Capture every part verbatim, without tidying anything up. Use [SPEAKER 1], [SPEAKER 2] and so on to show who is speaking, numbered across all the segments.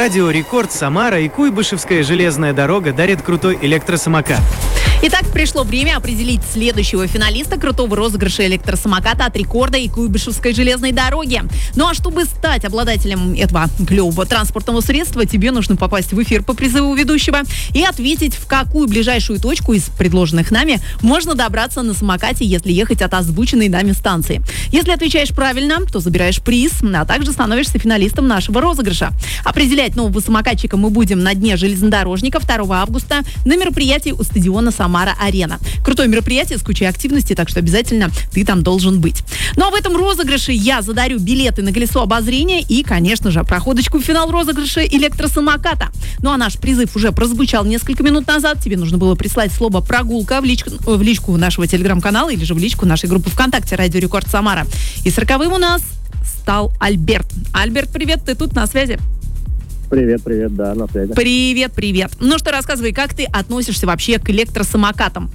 [SPEAKER 1] Радио Рекорд Самара и Куйбышевская железная дорога дарят крутой электросамокат.
[SPEAKER 2] Итак, пришло время определить следующего финалиста крутого розыгрыша электросамоката от Рекорда и Куйбышевской железной дороги. Ну а чтобы стать обладателем этого клевого транспортного средства, тебе нужно попасть в эфир по призыву ведущего и ответить, в какую ближайшую точку из предложенных нами можно добраться на самокате, если ехать от озвученной нами станции. Если отвечаешь правильно, то забираешь приз, а также становишься финалистом нашего розыгрыша. Определять нового самокатчика мы будем на дне железнодорожника второго августа на мероприятии у стадиона Самара-Арена. Крутое мероприятие с кучей активности, так что обязательно ты там должен быть. Ну а в этом розыгрыше я задарю билеты на колесо обозрения и, конечно же, проходочку в финал розыгрыша электросамоката. Ну а наш призыв уже прозвучал несколько минут назад. Тебе нужно было прислать слово «прогулка» в личку, в личку нашего телеграм-канала или же в личку нашей группы ВКонтакте «Радио Рекорд Самара». И сороковым у нас стал Альберт. Альберт, привет, ты тут на связи?
[SPEAKER 3] Привет, привет, да, на связи.
[SPEAKER 2] Привет, привет. Ну что, рассказывай, как ты относишься вообще к электросамокатам?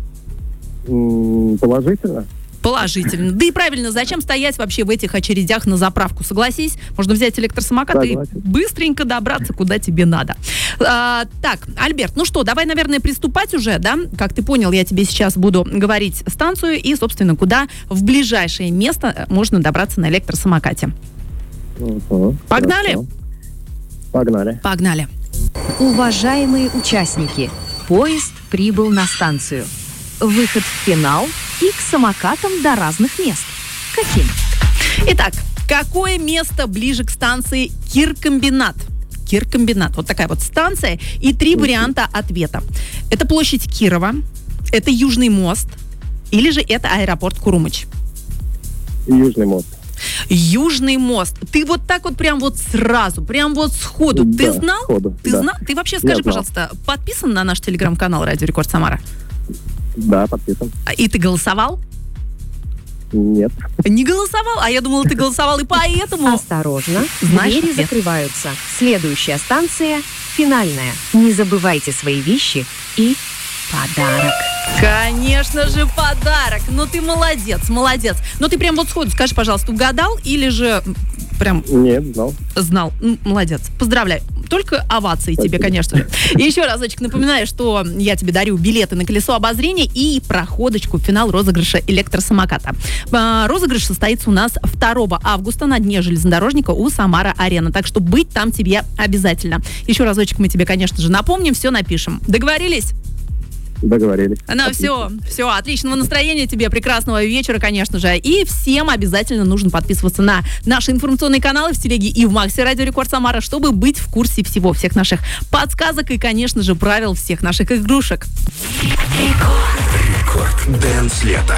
[SPEAKER 3] М, Положительно.
[SPEAKER 2] Положительно. Да и правильно, зачем стоять вообще в этих очередях на заправку? Согласись, можно взять электросамокат
[SPEAKER 3] Согласен.
[SPEAKER 2] и быстренько добраться, куда тебе надо. А, так, Альберт, ну что, давай, наверное, приступать уже, да? Как ты понял, я тебе сейчас буду говорить станцию и, собственно, куда в ближайшее место можно добраться на электросамокате.
[SPEAKER 3] Угу,
[SPEAKER 2] Погнали?
[SPEAKER 3] хорошо. Погнали.
[SPEAKER 2] Погнали.
[SPEAKER 4] Уважаемые участники, поезд прибыл на станцию. Выход в финал и к самокатам до разных мест. Каким?
[SPEAKER 2] Итак, какое место ближе к станции Киркомбинат? Киркомбинат. Вот такая вот станция. И три варианта ответа. Это площадь Кирова, это Южный мост, или же это аэропорт Курумыч.
[SPEAKER 3] Южный мост.
[SPEAKER 2] Южный мост. Ты вот так вот прям вот сразу, прям вот сходу.
[SPEAKER 3] Да,
[SPEAKER 2] Ты знал?
[SPEAKER 3] сходу,
[SPEAKER 2] Ты
[SPEAKER 3] да.
[SPEAKER 2] знал? Ты вообще скажи,
[SPEAKER 3] Я знал.
[SPEAKER 2] пожалуйста, подписан на наш телеграм-канал «Радио Рекорд Самара»?
[SPEAKER 3] Да, подписан.
[SPEAKER 2] И ты голосовал?
[SPEAKER 3] Нет.
[SPEAKER 2] Не голосовал? А я думала, ты голосовал и поэтому...
[SPEAKER 4] Осторожно,
[SPEAKER 2] Знаешь
[SPEAKER 4] двери
[SPEAKER 2] ответ?
[SPEAKER 4] закрываются. Следующая станция – финальная. Не забывайте свои вещи и подарок.
[SPEAKER 2] Конечно же, подарок. Ну, ты молодец, молодец. Но ты прям вот сходу скажи, пожалуйста, угадал или же прям
[SPEAKER 3] Нет, знал.
[SPEAKER 2] знал? М, Молодец. Поздравляю. Только овации тебе,
[SPEAKER 3] Спасибо.
[SPEAKER 2] конечно же. И еще разочек напоминаю, что я тебе дарю билеты на колесо обозрения и проходочку в финал розыгрыша электросамоката. А, Розыгрыш состоится у нас второго августа на дне железнодорожника у Самара-Арена. Так что быть там тебе обязательно. Еще разочек мы тебе, конечно же, напомним, все напишем. Договорились?
[SPEAKER 3] Договорились.
[SPEAKER 2] Ну,
[SPEAKER 3] Отлично.
[SPEAKER 2] все, все, отличного настроения тебе, прекрасного вечера, конечно же. И всем обязательно нужно подписываться на наши информационные каналы в телеге и в Максе Радио Рекорд Самара, чтобы быть в курсе всего, всех наших подсказок и, конечно же, правил всех наших игрушек.
[SPEAKER 5] Рекорд Дэнс лето.